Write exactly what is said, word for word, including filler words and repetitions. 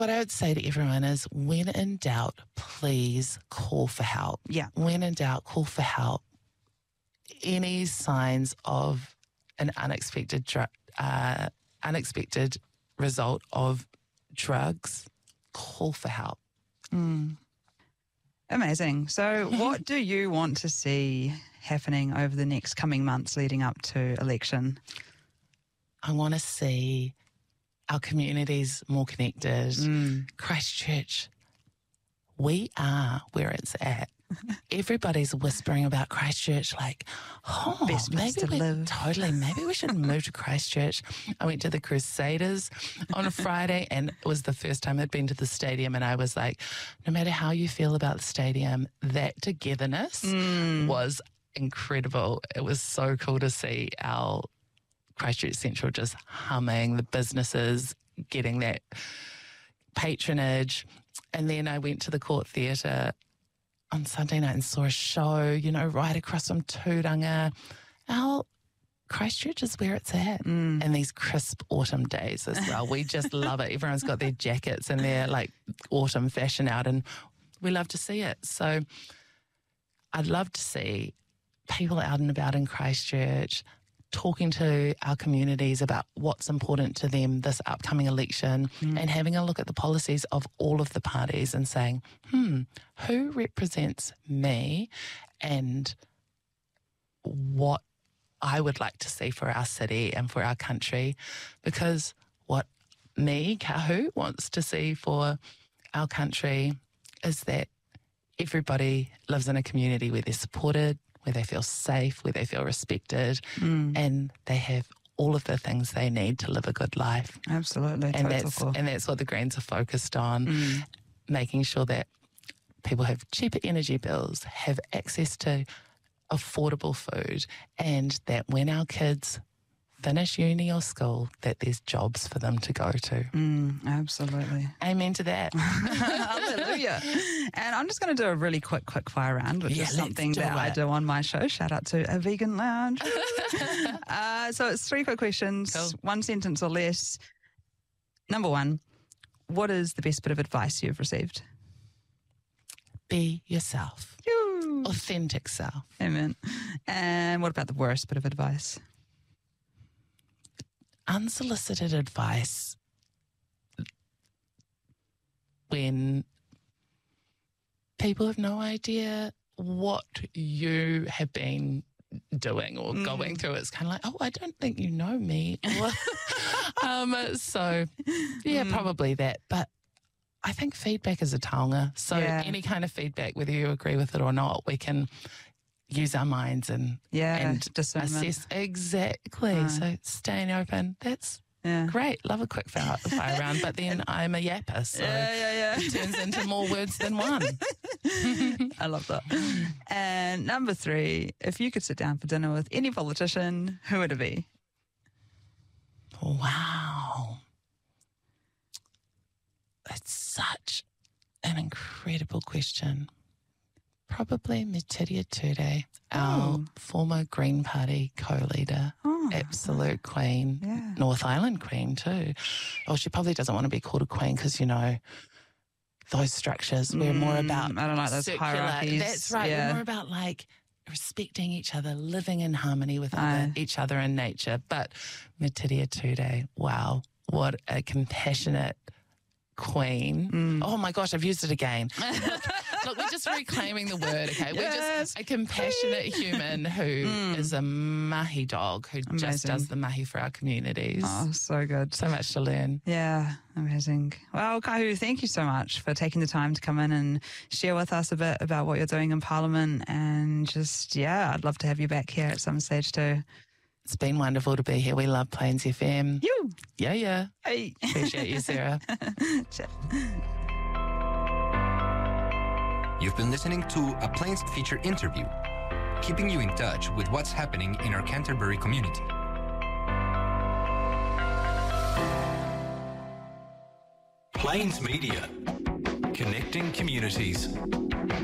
What I would say to everyone is, when in doubt, please call for help. Yeah. When in doubt, call for help. Any signs of an unexpected dr- uh, unexpected result of drugs, call for help. Mm. Amazing. So what do you want to see happening over the next coming months leading up to election? I want to see our communities more connected. Mm. Christchurch, we are where it's at. Everybody's whispering about Christchurch, like, oh, Best place maybe to we live. totally, maybe we should move to Christchurch. I went to the Crusaders on a Friday, and it was the first time I'd been to the stadium, and I was like, no matter how you feel about the stadium, that togetherness Mm. was incredible. It was so cool to see our Christchurch Central just humming, the businesses getting that patronage. And then I went to the Court Theatre on Sunday night and saw a show, you know, right across from Tūranga. Our Christchurch is where it's at. Mm. And these crisp autumn days as well. We just love it. Everyone's got their jackets and their like autumn fashion out, and we love to see it. So I'd love to see people out and about in Christchurch talking to our communities about what's important to them this upcoming election, mm. and having a look at the policies of all of the parties and saying, hmm, who represents me and what I would like to see for our city and for our country? Because what me, Kahu, wants to see for our country is that everybody lives in a community where they're supported, where they feel safe, where they feel respected, mm. and they have all of the things they need to live a good life. Absolutely. And that's, and that's what the Greens are focused on, mm. making sure that people have cheaper energy bills, have access to affordable food, and that when our kids finish uni or school, that there's jobs for them to go to. Mm, absolutely. Amen to that. Hallelujah. And I'm just going to do a really quick, quick fire round, which yeah, is something that it. I do on my show. Shout out to A Vegan Lounge. uh, so it's three quick questions, cool. One sentence or less. Number one, what is the best bit of advice you've received? Be yourself. Yoo. Authentic self. Amen. And what about the worst bit of advice? Unsolicited advice when people have no idea what you have been doing or mm. going through. It's kind of like, oh, I don't think you know me. um, so, yeah, mm. probably that. But I think feedback is a taonga. So yeah. any kind of feedback, whether you agree with it or not, we can use our minds and, yeah, and assess. Exactly. Uh, so staying open, that's yeah. great. Love a quick fire, fire round, but then I'm a yapper, so yeah, yeah, yeah. it turns into more words than one. I love that. And number three, if you could sit down for dinner with any politician, who would it be? Wow. That's such an incredible question. Probably Metiria Ture, our oh. former Green Party co-leader, oh, absolute queen, yeah. North Island queen too. Oh, she probably doesn't want to be called a queen because, you know, those structures, we're mm, more about I don't like those circular, hierarchies. That's right. Yeah. We're more about like respecting each other, living in harmony with other, each other in nature. But Metiria Ture, wow, what a compassionate queen. Mm. Oh my gosh, I've used it again. Look, look, we're just reclaiming the word, okay? Yes. We're just a compassionate human who mm. is a mahi dog who amazing. Just does the mahi for our communities. Oh, so good. So much to learn. Yeah, amazing. Well, Kahu, thank you so much for taking the time to come in and share with us a bit about what you're doing in Parliament, and just, yeah, I'd love to have you back here at some stage too. It's been wonderful to be here. We love Plains F M. You. Yeah, yeah. Hey. Appreciate you, Sarah. You've been listening to a Plains feature interview, keeping you in touch with what's happening in our Canterbury community. Plains Media, connecting communities.